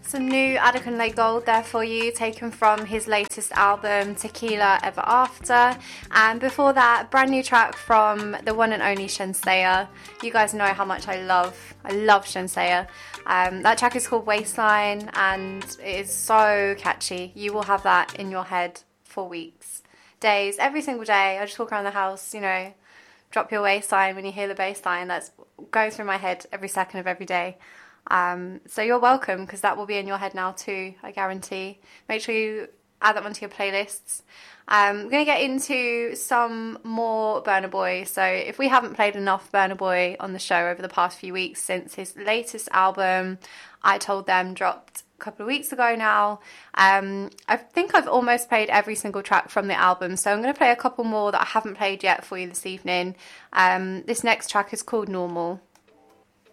Some new Adekunle Gold there for you, taken from his latest album, Tequila Ever After. And before that, brand new track from the one and only Shenseea. You guys know how much I love Shenseea. That track is called Waistline, and it is so catchy. You will have that in your head for weeks, days, every single day. I just walk around the house, drop your waistline when you hear the bass line. That's going through my head every second of every day. So you're welcome, because that will be in your head now too, I guarantee. Make sure you add that onto your playlists. We're going to get into some more Burna Boy. So if we haven't played enough Burna Boy on the show over the past few weeks since his latest album, I Told Them, dropped a couple of weeks ago now, I think I've almost played every single track from the album. So I'm going to play a couple more that I haven't played yet for you this evening. This next track is called Normal.